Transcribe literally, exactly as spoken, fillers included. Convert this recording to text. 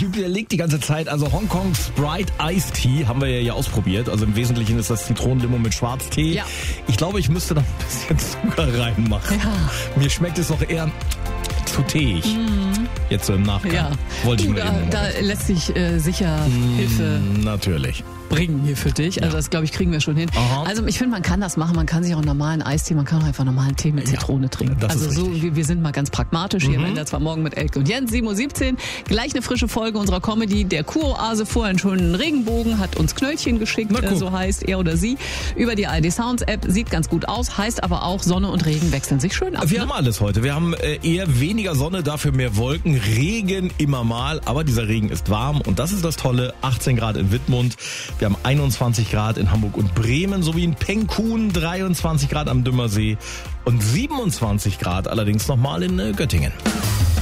überlege die ganze Zeit, also Hongkong Sprite Iced Tea haben wir ja hier ausprobiert. Also im Wesentlichen ist das Zitronenlimo mit Schwarztee. Ja. Ich glaube, ich müsste da ein bisschen Zucker reinmachen. Ja. Mir schmeckt es doch eher zu teig. Mm. Jetzt so im Nachgang. Ja. Wollte ich du, nur da, eben da lässt sich äh, sicher mm, Hilfe natürlich bringen hier für dich. Also ja. das, glaube ich, kriegen wir schon hin. Aha. Also ich finde, man kann das machen. Man kann sich auch einen normalen Eistee, man kann auch einfach normalen Tee mit Zitrone ja, trinken. Das also ist so, wir, wir sind mal ganz pragmatisch hier. Mhm. Zwar morgen mit Elke und Jens, sieben Uhr siebzehn. Gleich eine frische Folge unserer Comedy. Der Kuroase vorher einen schönen Regenbogen, hat uns Knöllchen geschickt, äh, so heißt er oder sie, über die A R D Sounds App. Sieht ganz gut aus, heißt aber auch, Sonne und Regen wechseln sich schön ab. Wir ne? haben alles heute. Wir haben äh, eher weniger Sonne, dafür mehr Wolken, Regen immer mal, aber dieser Regen ist warm und das ist das Tolle. achtzehn Grad in Wittmund, wir haben einundzwanzig Grad in Hamburg und Bremen sowie in Pengkun, dreiundzwanzig Grad am Dümmersee und siebenundzwanzig Grad allerdings nochmal in äh, Göttingen.